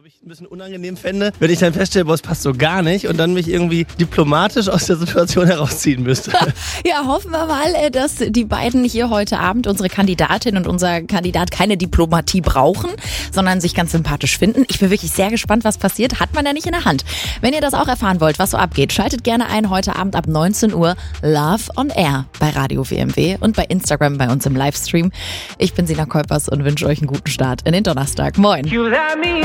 ich ein bisschen unangenehm fände, wenn ich dann feststelle, boah, es passt so gar nicht und dann mich irgendwie diplomatisch aus der Situation herausziehen müsste. Ja, hoffen wir mal, dass die beiden hier heute Abend, unsere Kandidatin und unser Kandidat, keine Diplomatie brauchen, sondern sich ganz sympathisch finden. Ich bin wirklich sehr gespannt, was passiert. Hat man ja nicht in der Hand. Wenn ihr das auch erfahren wollt, was so abgeht, schaltet gerne ein heute Abend ab 19 Uhr Love on Air bei Radio WMW und bei Instagram bei uns im Livestream. Ich bin Sina Kolpers und wünsche euch einen guten Start in den Donnerstag. Moin.